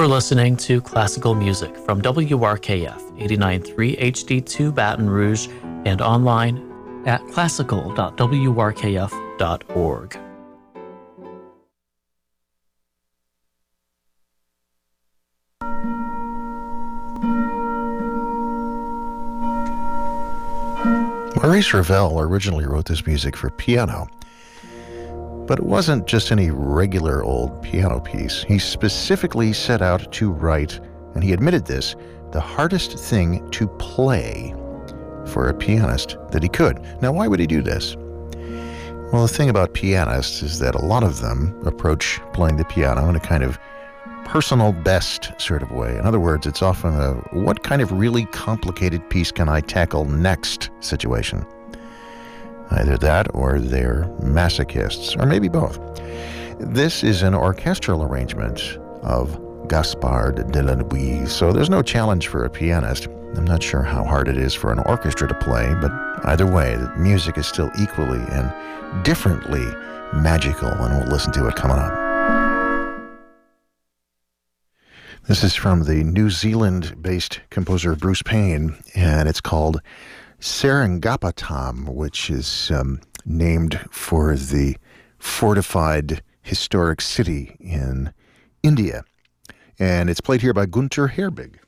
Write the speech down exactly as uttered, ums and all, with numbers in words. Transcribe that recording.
listening to classical music from W R K F eighty-nine point three H D two Baton Rouge and online at classical dot w r k f dot org. Maurice Ravel originally wrote this music for piano, but it wasn't just any regular old piano piece. He specifically set out to write, and he admitted this, the hardest thing to play for a pianist that he could. Now, why would he do this? Well, the thing about pianists is that a lot of them approach playing the piano in a kind of personal best sort of way. In other words, it's often a what kind of really complicated piece can I tackle next situation. Either that or they're masochists, or maybe both. This is an orchestral arrangement of Gaspard de la Nuit, so there's no challenge for a pianist. I'm not sure how hard it is for an orchestra to play, but either way, the music is still equally and differently magical, and we'll listen to it coming up. This is from the New Zealand-based composer Bruce Payne, and it's called Seringapatam, which is um, named for the fortified historic city in India. And it's played here by Gunter Herbig.